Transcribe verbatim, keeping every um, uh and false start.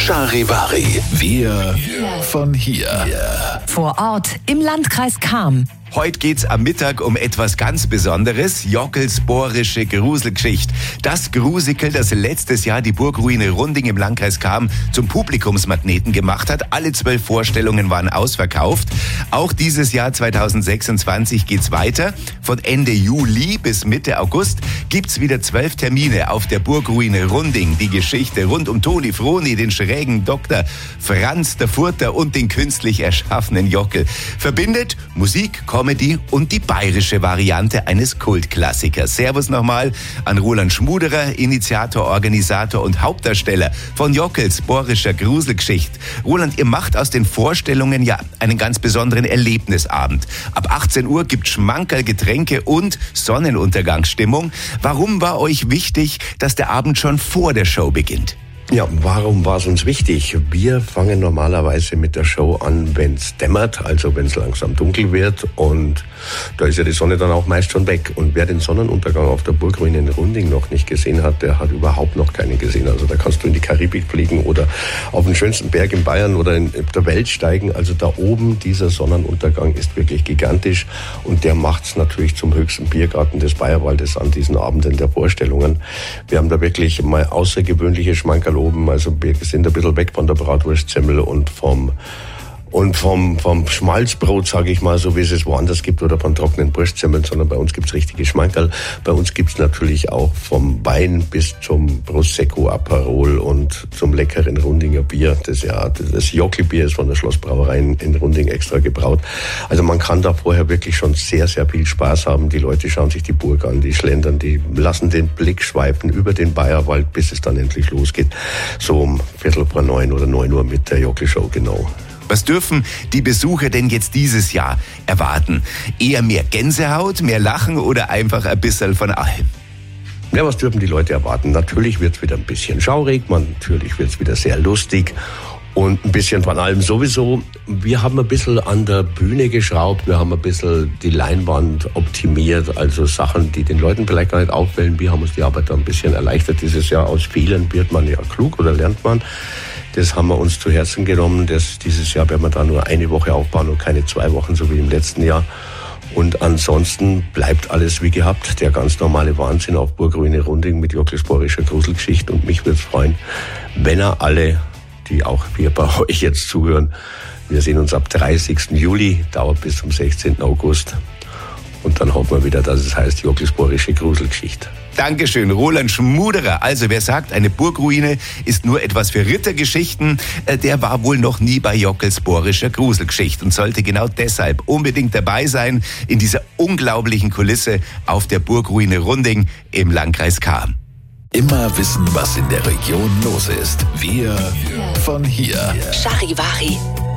Charivari, wir von hier. Vor Ort im Landkreis Cham. Heute geht's am Mittag um etwas ganz Besonderes, Jockelsbohrische Gruselgeschichte. Das Grusikel, das letztes Jahr die Burgruine Runding im Landkreis Cham zum Publikumsmagneten gemacht hat. Alle zwölf Vorstellungen waren ausverkauft. Auch dieses Jahr zweitausendsechsundzwanzig geht's weiter. Von Ende Juli bis Mitte August gibt's wieder zwölf Termine auf der Burgruine Runding. Die Geschichte rund um Toni Froni, den schrägen Doktor Franz der Furter und den künstlich erschaffenen Jockel verbindet Musik, Comedy und die bayerische Variante eines Kultklassikers. Servus nochmal an Roland Schmuderer, Initiator, Organisator und Hauptdarsteller von Jockelsbohrischer Gruselgeschichte. Roland, ihr macht aus den Vorstellungen ja einen ganz besonderen Erlebnisabend. Ab achtzehn Uhr gibt Schmankerl, Getränke und Sonnenuntergangsstimmung. Warum war euch wichtig, dass der Abend schon vor der Show beginnt? Ja, warum war es uns wichtig? Wir fangen normalerweise mit der Show an, wenn es dämmert, also wenn es langsam dunkel wird, und da ist ja die Sonne dann auch meist schon weg. Und wer den Sonnenuntergang auf der Burgruine in Runding noch nicht gesehen hat, der hat überhaupt noch keinen gesehen. Also da kannst du in die Karibik fliegen oder auf den schönsten Berg in Bayern oder in der Welt steigen. Also da oben, dieser Sonnenuntergang ist wirklich gigantisch, und der macht es natürlich zum höchsten Biergarten des Bayerwaldes an diesen Abenden der Vorstellungen. Wir haben da wirklich mal außergewöhnliche Schmankerl oben, also wir sind ein bisschen weg von der Bratwurstsemmel und vom und vom vom Schmalzbrot, sage ich mal, so wie es es woanders gibt, oder von trockenen Wurstsemmeln, sondern bei uns gibt's richtige Schmankerl. Bei uns gibt's natürlich auch vom Wein bis zum Prosecco, Aperol und zum leckeren Rundinger Bier. Das ja das Jockelbier ist von der Schlossbrauerei in Runding extra gebraut. Also man kann da vorher wirklich schon sehr, sehr viel Spaß haben. Die Leute schauen sich die Burg an, die schlendern, die lassen den Blick schweifen über den Bayerwald, bis es dann endlich losgeht. So um Viertel vor neun oder neun Uhr mit der Jockelshow, genau. Was dürfen die Besucher denn jetzt dieses Jahr erwarten? Eher mehr Gänsehaut, mehr Lachen oder einfach ein bisschen von allem? Ja, was dürfen die Leute erwarten? Natürlich wird's wieder ein bisschen schaurig, man, natürlich wird's wieder sehr lustig und ein bisschen von allem sowieso. Wir haben ein bisschen an der Bühne geschraubt, wir haben ein bisschen die Leinwand optimiert, also Sachen, die den Leuten vielleicht gar nicht auffallen. Wir haben uns die Arbeit da ein bisschen erleichtert dieses Jahr. Aus Fehlern wird man ja klug oder lernt man. Das haben wir uns zu Herzen genommen. Das, dieses Jahr werden wir da nur eine Woche aufbauen und keine zwei Wochen, so wie im letzten Jahr. Und ansonsten bleibt alles wie gehabt. Der ganz normale Wahnsinn auf Burgruine Runding mit Jockelsbohrischer Gruselgeschichte. Und mich würde es freuen, wenn er alle, die auch wir bei euch jetzt zuhören, wir sehen uns ab dreißigsten Juli, dauert bis zum sechzehnten August. Und dann hoffen wir wieder, dass es heißt Jockelsbohrische Gruselgeschichte. Dankeschön, Roland Schmuderer. Also wer sagt, eine Burgruine ist nur etwas für Rittergeschichten, der war wohl noch nie bei Jockelsbohrischer Gruselgeschichte und sollte genau deshalb unbedingt dabei sein in dieser unglaublichen Kulisse auf der Burgruine Runding im Landkreis Cham. Immer wissen, was in der Region los ist. Wir von hier. Charivari.